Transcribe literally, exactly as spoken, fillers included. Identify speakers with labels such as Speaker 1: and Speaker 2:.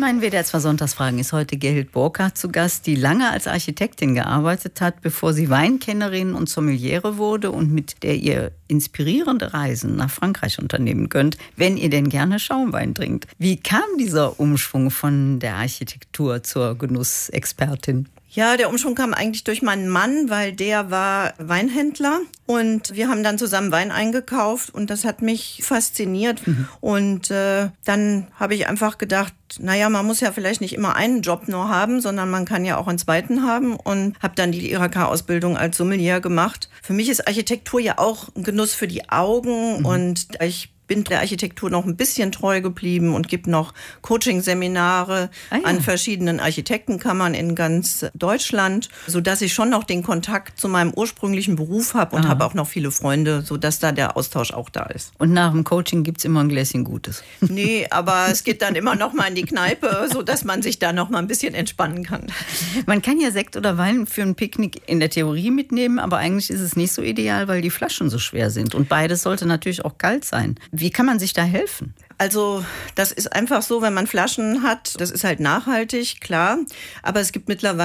Speaker 1: meinen W D R zwei Sonntagsfragen ist heute Gerhild Burkhardt zu Gast, die lange als Architektin gearbeitet hat, bevor sie Weinkennerin und Sommeliere wurde und mit der ihr inspirierende Reisen nach Frankreich unternehmen könnt, wenn ihr denn gerne Schaumwein trinkt. Wie kam dieser Umschwung von der Architektur zur Genussexpertin?
Speaker 2: Ja, der Umschwung kam eigentlich durch meinen Mann, weil der war Weinhändler und wir haben dann zusammen Wein eingekauft und das hat mich fasziniert. Mhm. Und äh, dann habe ich einfach gedacht, naja, man muss ja vielleicht nicht immer einen Job nur haben, sondern man kann ja auch einen zweiten haben und habe dann die I H K-Ausbildung als Sommelier gemacht. Für mich ist Architektur ja auch ein Genuss für die Augen. Mhm. Und ich bin der Architektur noch ein bisschen treu geblieben und gibt noch Coaching-Seminare ah, ja. an verschiedenen Architektenkammern in ganz Deutschland, sodass ich schon noch den Kontakt zu meinem ursprünglichen Beruf habe und habe auch noch viele Freunde, sodass da der Austausch auch da ist.
Speaker 1: Und nach dem Coaching gibt es immer ein Gläschen Gutes?
Speaker 2: Nee, aber es geht dann immer noch mal in die Kneipe, sodass man sich da noch mal ein bisschen entspannen kann.
Speaker 1: Man kann ja Sekt oder Wein für ein Picknick in der Theorie mitnehmen, aber eigentlich ist es nicht so ideal, weil die Flaschen so schwer sind. Und beides sollte natürlich auch kalt sein. Wie kann man sich da helfen?
Speaker 2: Also das ist einfach so, wenn man Flaschen hat, das ist halt nachhaltig, klar. Aber es gibt mittlerweile